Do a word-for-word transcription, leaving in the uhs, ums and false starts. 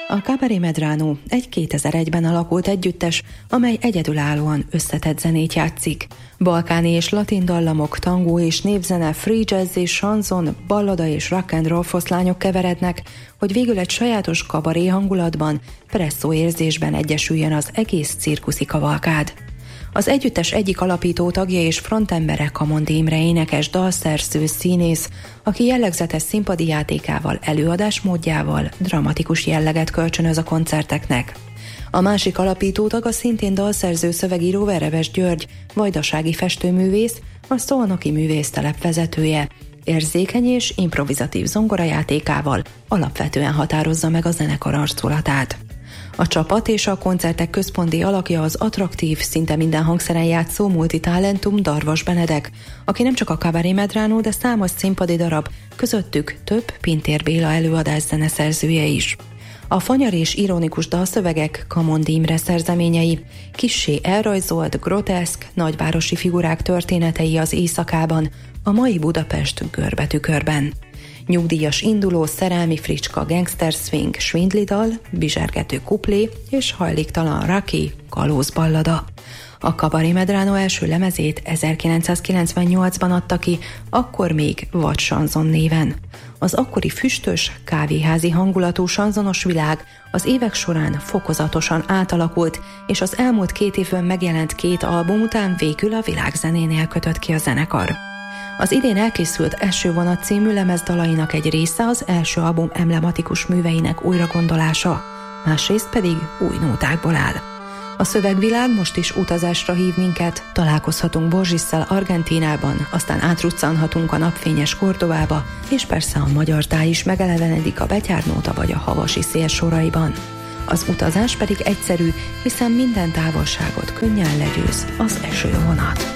A Cabaret Medrano egy kétezer-egyben alakult együttes, amely egyedülállóan összetett zenét játszik. Balkáni és latin dallamok, tangó és népzene, free jazz és chanson, ballada és rock and roll foszlányok keverednek, hogy végül egy sajátos kabaré hangulatban, presszó érzésben egyesüljön az egész cirkuszi kavalkád. Az együttes egyik alapító tagja és frontembere Kamondi Imre énekes, dalszerző, színész, aki jellegzetes színpadi játékával, előadásmódjával dramatikus jelleget kölcsönöz a koncerteknek. A másik alapító tag a szintén dalszerző, szövegíró Verebes György, vajdasági festőművész, a Szolnoki Művésztelep vezetője. Érzékeny és improvizatív zongorajátékával alapvetően határozza meg a zenekar arculatát. A csapat és a koncertek központi alakja az attraktív, szinte minden hangszeren játszó multitalentum Darvas Benedek, aki nem csak a Cabaret Medrano, de számos színpadi darab, közöttük több Pintér Béla előadás zeneszerzője is. A fanyar és ironikus dalszövegek Kamondi Imre szerzeményei, kissé elrajzolt, groteszk, nagyvárosi figurák történetei az éjszakában, a mai Budapest görbetükörben. Nyugdíjas induló, szerelmi fricska, gangster swing, svindli dal, bizsergető kuplé és hajléktalan raki, kalóz ballada. A Cabaret Medrano első lemezét ezerkilencszázkilencvennyolcban adta ki, akkor még Vad Sanzon néven. Az akkori füstös, kávéházi hangulatú sanzonos világ az évek során fokozatosan átalakult, és az elmúlt két évben megjelent két album után végül a világzenénél kötött ki a zenekar. Az idén elkészült Eső vonat című lemez dalainak egy része az első album emblematikus műveinek újragondolása, másrészt pedig új nótákból áll. A szövegvilág most is utazásra hív minket, találkozhatunk Borgessel Argentínában, aztán átruccanhatunk a napfényes Kordobába, és persze a magyar táj is megelevenedik a betyárnóta vagy a havasi szél soraiban. Az utazás pedig egyszerű, hiszen minden távolságot könnyen legyőz az esővonat.